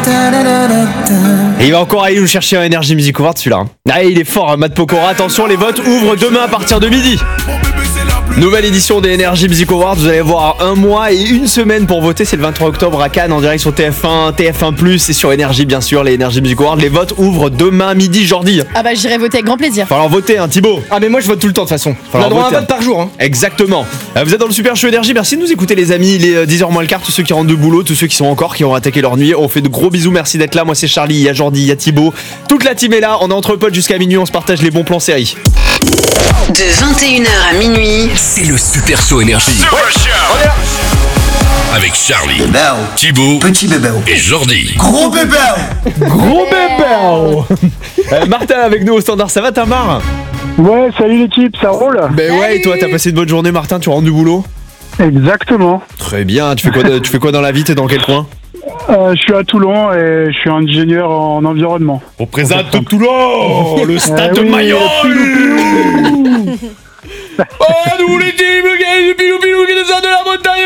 Et il va encore aller nous chercher un Energy Music Award celui-là. Ah, il est fort, hein, Matt Pokora. Attention, les votes ouvrent demain à partir de midi. Nouvelle édition des Energy Music Awards, vous allez avoir 1 mois et 1 semaine pour voter, c'est le 23 octobre à Cannes en direct sur TF1, TF1+, et sur Energy bien sûr, les Energy Music Awards. Les votes ouvrent demain midi, Jordi. Ah bah j'irai voter avec grand plaisir. Falloir voter, hein, Thibaut. Ah mais moi je vote tout le temps de toute façon. On a droit à un vote par jour. Hein. Exactement. Vous êtes dans le Super Show Energy, merci de nous écouter les amis, il est 10h moins le quart, tous ceux qui rentrent de boulot, tous ceux qui sont encore, qui ont attaqué leur nuit. On fait de gros bisous, merci d'être là, moi c'est Charlie, il y a Jordi, il y a Thibaut. Toute la team est là, on est entre potes jusqu'à minuit, on se partage les bons plans séries. De 21h à minuit, c'est le Super Show Énergie. On est là. Avec Charlie, Bébé, Thibaut, petit bébé, et Jordi. gros bébé. Gros bébé. Martin avec nous au standard, ça va Tamar? Ouais, salut l'équipe, ça roule? Ben ouais, et toi t'as passé une bonne journée Martin, tu rentres du boulot? Exactement. Très bien, tu fais quoi dans la vie, t'es dans quel coin? Je suis à Toulon et je suis ingénieur en environnement. On présente Toulon, le stade de Mayol. Oh, nous les teams, le gars du pilou qui descend de la montagne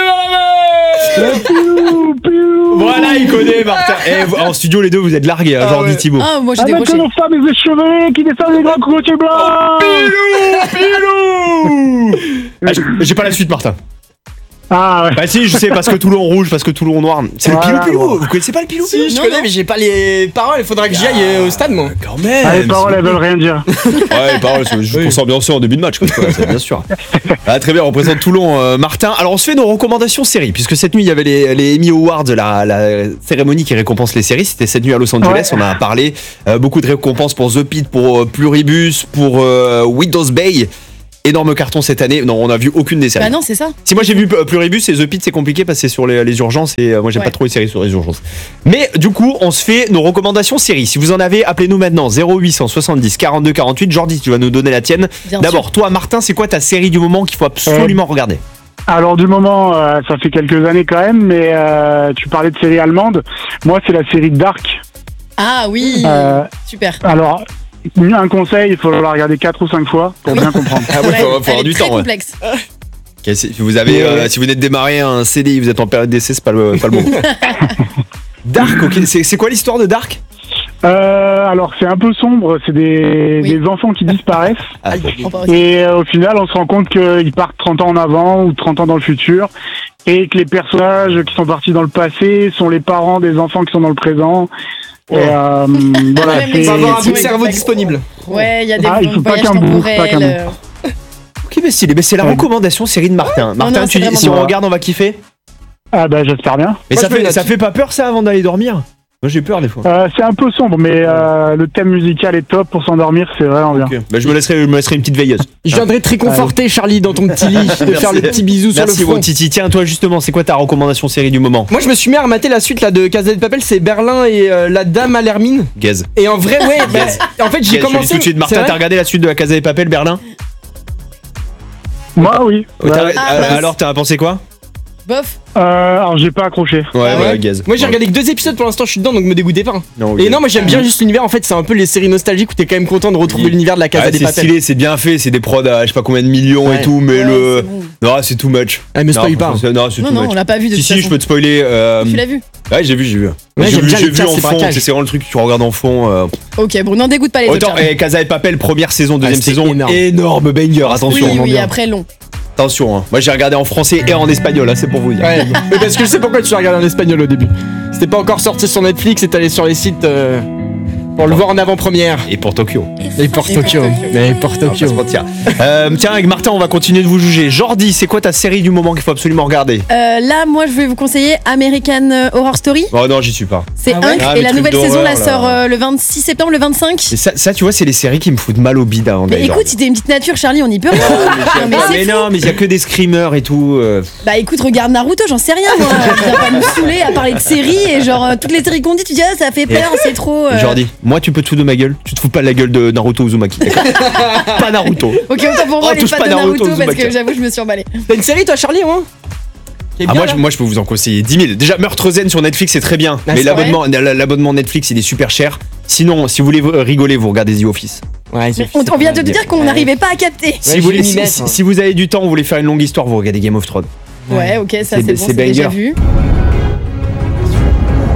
Voilà, il connaît Martin. En studio, les deux, vous êtes largués, hein, Jordi, ouais. Thibaut. Ah moi j'ai Avec décroché. nos femmes et les cheveux qui descendent les grands cocotiers blancs. Pilou. J'ai pas la suite, Martin. Ah ouais. Bah si, je sais, parce que Toulon rouge, parce que Toulon noir. C'est le pilou. Bon. Vous connaissez pas le pilou? Si, je Non, connais, non. mais j'ai pas les paroles. Il faudra que j'y aille au stade, moi. Quand même. Ah, les paroles, elles veulent rien dire. Ouais, les paroles, c'est juste pour s'ambiancer en début de match, quoi, c'est bien sûr. Ah, très bien, on représente Toulon, Martin. Alors, on se fait nos recommandations séries, puisque cette nuit, il y avait les Emmy Awards, la cérémonie qui récompense les séries. C'était cette nuit à Los Angeles. Ouais. On a parlé beaucoup de récompenses pour The Pitt, pour Pluribus, pour Windows Bay. Énorme carton cette année. Non, on n'a vu aucune des séries. Bah non c'est ça. Si moi j'ai vu Pluribus et The Pitt, c'est compliqué parce que c'est sur les urgences et moi j'aime Ouais. pas trop les séries sur les urgences. Mais du coup, on se fait nos recommandations séries. Si vous en avez, appelez-nous maintenant 0870 42 48. Jordi, tu vas nous donner la tienne. Bien D'abord, toi Martin, c'est quoi ta série du moment qu'il faut absolument regarder? Alors du moment, ça fait quelques années quand même, mais tu parlais de série allemande. Moi, c'est la série Dark. Ah oui. Euh, Super. Alors, un conseil, il faut la regarder 4 ou 5 fois pour bien comprendre. Ah ouais, Ouais, faut avoir elle du est très temps. Ouais. complexe. Ok, si vous avez, si vous venez de démarrer un CDI, vous êtes en période d'essai, c'est pas le moment. Dark, ok. C'est quoi l'histoire de Dark? Alors c'est un peu sombre, c'est des enfants qui disparaissent. Ah, On part aussi. Et au final, on se rend compte qu'ils partent 30 ans en avant ou 30 ans dans le futur et que les personnages qui sont partis dans le passé sont les parents des enfants qui sont dans le présent. Et voilà, Ouais, mais On va avoir un bout de Ouais, cerveau complexe. disponible. Ouais, il y a des il faut pas voyages qu'un bout, pas temporels. qu'un Ok, mais stylé. Mais c'est la recommandation série de Martin. Martin, non, tu c'est dis, vraiment si on bien. regarde, on va kiffer. Ah bah j'espère bien. Mais Moi, ça je me fait, note. ça fait pas peur ça avant d'aller dormir? Moi j'ai peur des fois. C'est un peu sombre, mais le thème musical est top pour s'endormir, c'est vraiment bien. Ok. Bah, je me laisserai une petite veilleuse. Je viendrai te réconforter, Charlie, dans ton petit lit, de faire le petit bisou sur Merci le front. gros Titi. Tiens, toi justement, c'est quoi ta recommandation série du moment? Moi, je me suis mis à remater la suite là de Casa de Papel, c'est Berlin et la Dame à l'hermine. Gaze. Et en vrai, ouais, bah, en fait, j'ai Gaze, je te dis commencé. tout de suite. c'est Martin, vrai t'as regardé la suite de la Casa des Papel, Berlin? Moi oui. T'as- Ah, mince. alors, t'as pensé quoi? Bof. Alors j'ai pas accroché. Ouais, Ah ouais. ouais, Gaze. Moi, j'ai regardé que 2 épisodes pour l'instant, je suis dedans, donc me dégoûtez pas. Non, Et Gaze. non, moi j'aime bien juste l'univers. En fait, c'est un peu les séries nostalgiques où t'es quand même content de retrouver Oui. l'univers de la Casa Ah, des c'est Papel. stylé, c'est bien fait, c'est des prods à je sais pas combien de millions Ouais. et tout, mais Ouais, le. c'est bon. Non, c'est too much. Ah, mais spoil Non, pas. franchement, Non, c'est Non, too non, much. on l'a pas vu de Si, toute si, façon. je peux te spoiler. Tu l'as vu? Ouais, j'ai vu. Ouais, J'ai j'aime vu, bien j'ai les vu tiens, en ces fond, braquages. c'est vraiment le truc que tu regardes en fond. Ok, bon, n'en dégoûte pas les Autant, autres. Casa et Papel, première saison, deuxième c'était saison, énorme. énorme banger, attention. Oui, oui, bien. après long. Attention, hein. Moi j'ai regardé en français et en espagnol, hein, c'est pour vous dire. Ouais, mais parce que je sais pourquoi tu as regardé en espagnol au début. C'était pas encore sorti sur Netflix et t'allais sur les sites pour le voir en avant-première. Et pour Tokyo. Et pour Tokyo. Mais pour On va pas se Tokyo. mentir. Tiens, avec Martin, on va continuer de vous juger. Jordi, c'est quoi ta série du moment qu'il faut absolument regarder? Là, moi, je vais vous conseiller American Horror Story. Oh non, j'y suis pas. C'est Ah ouais Hunk Ah, et les la trucs nouvelle saison d'horreur, là là. sort le 26 septembre, le 25. Et ça, tu vois, c'est les séries qui me foutent mal au bide avant Mais d'aller écoute, si t'es une petite nature, Charlie, on y peut rien. Non, mais c'est mais fou. non, mais il y a que des screamers et tout. Bah écoute, regarde Naruto, j'en sais rien moi. Viens pas nous saouler à parler de séries et genre toutes les séries qu'on dit, tu dis ah ça fait peur, c'est trop. Jordi, moi tu peux te foutre de ma gueule. Tu te fous pas de la gueule de Naruto Uzumaki, d'accord? Pas Naruto. Ok, autant pour moi Oh, les touche fans pas de Naruto, Naruto parce Uzumaki. que j'avoue je me suis emballée. T'as une série toi, Charlie, hein Qui est Ah, bien, moi, là moi je peux vous en conseiller 10 000. Déjà, Meurtre Zen sur Netflix c'est très bien. Ah, mais c'est vrai l'abonnement Netflix il est super cher. Sinon, si vous voulez rigoler, vous regardez The Office. Ouais, Mais on vient de te dire qu'on n'arrivait pas à capter. Si, vous, si vous avez du temps, vous voulez faire une longue histoire, vous regardez Game of Thrones. Ouais, ok, ça C'est- c'est bon, c'est c'est déjà banger. vu.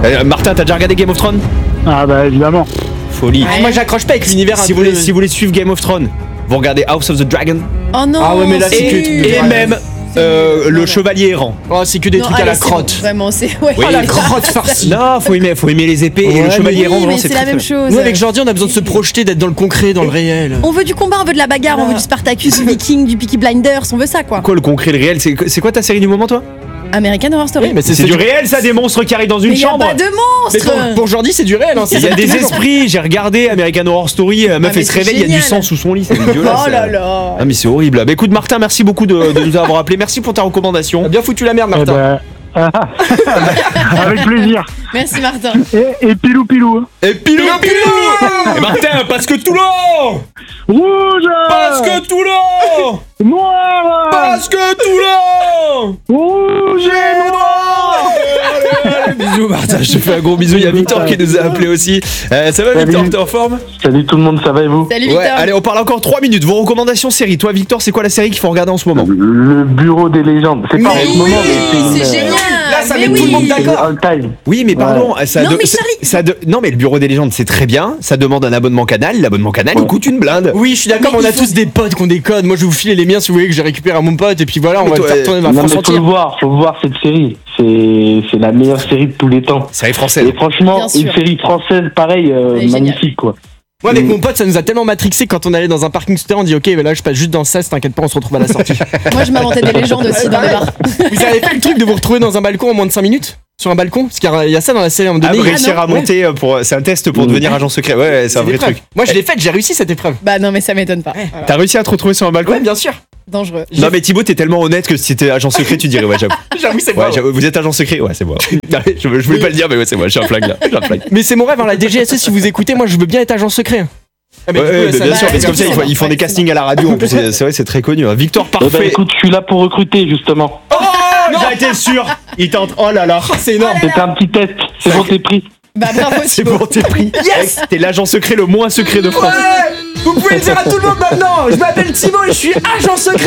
Martin, t'as déjà regardé Game of Thrones? Ah bah évidemment. Folie. Ouais. Moi j'accroche pas avec l'univers. Si vous voulez suivre Game of Thrones, vous regardez House of the Dragon Oh non. Ah ouais, mais là, c'est que- et même le Chevalier errant. Oh, c'est que des Non, trucs à allez, la c'est bon, crotte. Vraiment, c'est. Ouais, Oui, oh là La là. crotte farcie. Non, faut aimer les épées et Ouais, le Chevalier mais errant, Oui, vraiment, mais c'est c'est la très même très chose. Nous avec Jordi on a besoin de se projeter, d'être dans le concret, dans le réel. On veut du combat, on veut de la bagarre, on veut du Spartacus, du Viking, du Peaky Blinders, on veut ça quoi. Quoi le concret, le réel? C'est quoi ta série du moment, toi? American Horror Story. Oui, mais C'est du réel, ça, des monstres qui arrivent dans une Mais y a chambre. pas de Mais monstres. pour Jordi c'est du réel. Hein, Il y a des esprits, j'ai regardé American Horror Story, meuf mais elle se c'est réveille, il y a du génial. sang sous son lit, c'est dégueulasse. Oh là là. Ah mais c'est horrible. Bah écoute Martin, merci beaucoup de nous avoir appelé, merci pour ta recommandation. T'as bien foutu la merde Eh Martin. ben, avec plaisir. Merci Martin. Et pilou pilou. Et pilou pilou. Et Martin, parce que Toulon. Rouge. Parce que Toulon. Noir. Parce que Toulon. Rouge et noir. Bisous Martin, je te fais un gros bisou. Il y a Victor qui nous a appelé aussi. Ça va Victor, t'es en forme? Salut tout le monde, ça va et vous? Salut Ouais, Victor. allez, on parle encore 3 minutes. Vos recommandations séries. Toi Victor, c'est quoi la série qu'il faut regarder en ce moment? Le bureau des légendes. C'est pas en Mais ce moment, oui, mais c'est génial. Là, ça mais met tout le monde oui. d'accord. all time. Oui, mais pardon, ça Non, mais Charlie- non, mais le bureau des légendes, c'est très bien. Ça demande un abonnement canal. L'abonnement canal, il coûte une blinde. Oui, je suis d'accord, Mais on a il faut- tous des potes qui ont des codes. Moi je vais vous filer les miens si vous voulez que j'ai récupéré à mon pote et puis voilà, on Mais va toi, le faire tourner dans la Non, France mais entière. faut voir cette série. C'est la meilleure série de tous les temps. Série française. Et franchement, Bien sûr. une série française pareille, Elle est géniale. magnifique quoi. Moi avec mon pote ça nous a tellement matrixé quand on allait dans un parking souterrain, on dit ok mais là je passe juste dans ça, t'inquiète pas on se retrouve à la sortie. Moi je m'inventais des légendes aussi dans les bars. Vous avez fait le truc de vous retrouver dans un balcon en moins de 5 minutes? Sur un balcon? Parce qu'il y a ça dans la série à un moment Ah, donné. réussir non. à monter c'est un test pour devenir agent secret. Ouais, c'est un vrai l'épreuve. truc. Moi je l'ai fait, j'ai réussi cette épreuve. Bah non mais ça m'étonne pas. Voilà. T'as réussi à te retrouver sur un balcon? Ouais bien sûr. Dangereux. Non, mais Thibaut, t'es tellement honnête que si t'étais agent secret, tu dirais ouais, j'avoue. J'avoue c'est Ouais, pas. j'avoue, vous êtes agent secret? Ouais, c'est moi. je voulais pas le dire, mais ouais, c'est moi. J'ai un flag là. J'ai un flag. Mais c'est mon rêve, hein, la DGSE si vous écoutez, moi je veux bien être agent secret. Ah, mais Ouais, du coup, ouais, là, mais ça bien va- sûr, parce que comme ça, c'est ils font bon. des castings à la radio. En plus, c'est vrai, c'est très connu. Hein. Victor, Eh ben, parfait. écoute, je suis là pour recruter justement. Oh, j'ai été sûr. Il tente. Oh là là. C'est énorme. C'était un petit test. C'est bon, t'es pris. Bah bravo C'est Thibaut. bon, t'es pris. Yes. T'es l'agent secret le moins secret de France. Ouais, vous pouvez le dire à tout le monde maintenant. Je m'appelle Thibaut et je suis agent secret.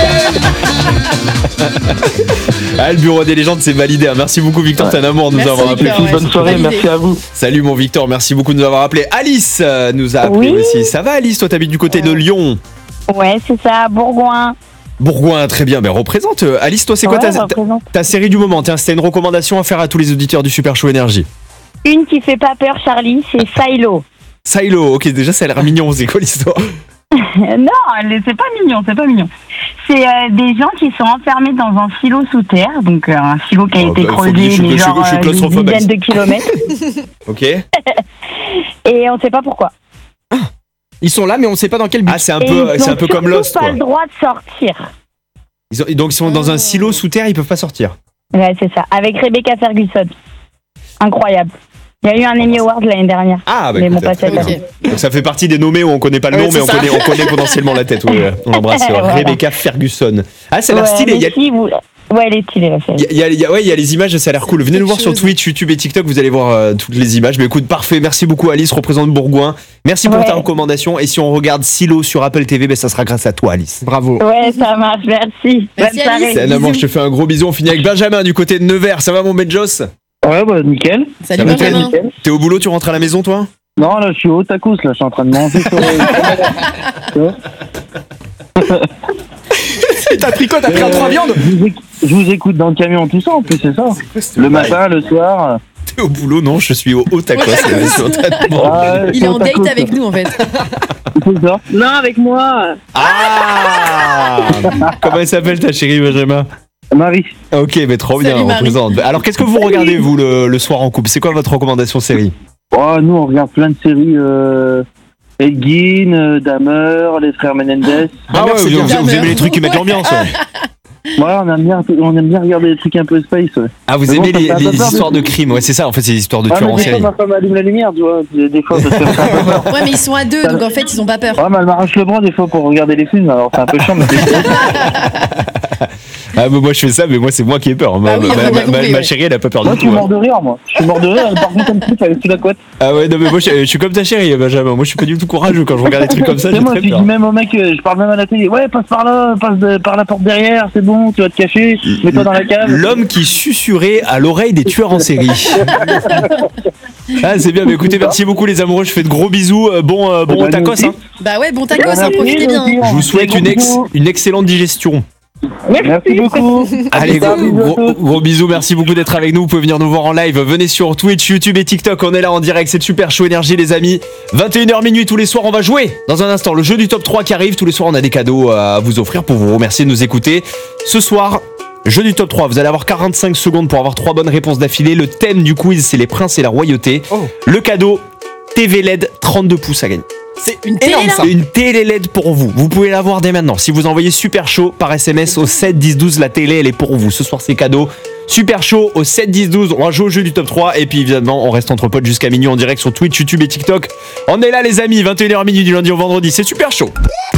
Ah, le bureau des légendes, c'est validé. Hein. Merci beaucoup, Victor. T'es un amour de nous Merci, avoir appelé. Victor. Ouais, Bonne c'est soirée, validé. merci à vous. Salut, mon Victor. Merci beaucoup de nous avoir appelé. Alice nous a appelé Oui. aussi. Ça va, Alice? Toi, t'habites du côté de Lyon. Ouais, c'est ça, Bourgoin. Bourgoin, très bien. Ben, représente. Alice, toi, c'est quoi Ouais, ta représente. série du moment? Tiens, c'était une recommandation à faire à tous les auditeurs du Super Show Énergie. Une qui fait pas peur, Charlie, c'est Silo. Silo, ok, déjà ça a l'air mignon, c'est quoi l'histoire? Non, c'est pas mignon, c'est pas mignon. C'est des gens qui sont enfermés dans un silo sous terre, donc un silo qui a Oh, été bah, faut creusé, que je suis- mais je suis- genre je suis une claustrophobe, dizaine de kilomètres, Ok. et on sait pas pourquoi. Ils sont là mais on sait pas dans quel but. Ah, c'est un Et peu, ils c'est ont un peu comme surtout Lost, pas quoi. le droit de sortir. Donc ils sont dans un silo sous terre, ils peuvent pas sortir. Ouais, c'est ça, avec Rebecca Ferguson. Incroyable. Il y a eu un Emmy Award l'année dernière. Ah, bah Mais bon, écoute, pas cette Ok. année. donc ça fait partie des nommés où on connaît pas le Ouais, nom, mais c'est on connaît potentiellement la tête. Ouais, on embrasse Voilà. Rebecca Ferguson. Ah, ça a l'air Ouais, stylé. mais si vous- Ouais, elle est stylée la série. Il y a les images, ça a l'air cool. Venez nous voir sur chose. Twitch, YouTube et TikTok, vous allez voir toutes les images. Mais écoute, parfait. Merci beaucoup, Alice, représente Bourgoin. Merci pour Ouais. ta recommandation. Et si on regarde Silo sur Apple TV, ben, ça sera grâce à toi, Alice. Bravo. Ouais, ça marche, merci. Merci, Bonne soirée. Alice. C'est un amour, Bisous. je te fais un gros bisou. On finit avec Benjamin du côté de Nevers. Ça va, mon Benjos? Ouais, bah nickel. Salut Ça va, Benjamin. Nickel. T'es au boulot, tu rentres à la maison, toi? Non, là, je suis au tacos, là, je suis en train de manger sur T'as pris quoi? T'as pris un 3 viandes? Je vous écoute dans le camion, tout ça, en plus, c'est ça. Le matin, le soir. T'es au boulot? Non, je suis au tacos. Au tacos. Je suis en train de manger. Ah, Il est en date avec nous en fait. C'est ça. Non, avec moi. Ah Comment elle s'appelle ta chérie, Benjamin? Marie. Ok, mais trop bien, Salut, on Marie. représente. Alors, qu'est-ce que vous regardez, vous, le soir en couple? C'est quoi votre recommandation série? Oh, nous, on regarde plein de séries. Elgin, Dahmer, les frères Menendez. Ah ouais, c'est vous, bien. vous aimez les trucs qui mettent l'ambiance, ouais. Ouais, on aime bien regarder des trucs un peu space. Ouais. Ah, vous Mais bon, aimez ça les, fait un peu les peur, histoires mais- de crimes, ouais, c'est ça, en fait, c'est des histoires de Ouais, tueurs mais en des fois, série. ma femme allume la lumière, tu vois. Des fois, parce que ça fait un peu peur. Ouais mais ils sont à deux donc en fait ils ont pas peur. Ouais, mais elle m'arrache le bras des fois pour regarder les films, alors c'est un peu chiant, mais c'est Ah, mais moi je fais ça, mais moi c'est moi qui ai peur. Bah oui, on a bien compris, Ma ouais. chérie, elle a pas peur Moi, du je suis tout. mort de rire, moi. Je suis mort de rire. Par contre, comme tu avec sous la couette. Ah ouais, non, mais moi je suis comme ta chérie, Benjamin. Moi je suis pas du tout courageux quand je regarde des trucs comme ça, C'est j'ai moi, très je peur. dis même au mec, je parle même à la télé. Ouais, passe par là, par la porte derrière, c'est bon, tu vas te cacher, mets-toi dans la cave. L'homme qui susurrait à l'oreille des tueurs en série. Ah, c'est bien, mais écoutez, merci beaucoup les amoureux, je fais de gros bisous. Bon bah, tacos, nous hein. Bah ouais, bon tacos, hein, profitez bien. hein. Je vous souhaite une excellente digestion. Merci beaucoup. Allez, Bisous, bisous à tous. gros bisous, merci beaucoup d'être avec nous. Vous pouvez venir nous voir en live. Venez sur Twitch, YouTube et TikTok. On est là en direct. C'est Super Show Énergie, les amis. 21h minuit tous les soirs. On va jouer dans un instant le jeu du top 3 qui arrive. Tous les soirs, on a des cadeaux à vous offrir pour vous remercier de nous écouter. Ce soir, jeu du top 3. Vous allez avoir 45 secondes pour avoir 3 bonnes réponses d'affilée. Le thème du quiz, c'est les princes et la royauté. Le cadeau, TV LED 32 pouces à gagner. C'est Une télé, énorme là ça. Une télé LED pour vous. Vous pouvez l'avoir dès maintenant. Si vous envoyez Super Chaud par SMS au 7 10 12, la télé elle est pour vous. Ce soir c'est cadeau. Super Chaud au 7 10 12. On va jouer au jeu du top 3 et puis évidemment on reste entre potes jusqu'à minuit en direct sur Twitch, YouTube et TikTok. On est là les amis, 21h minuit du lundi au vendredi. C'est Super Chaud.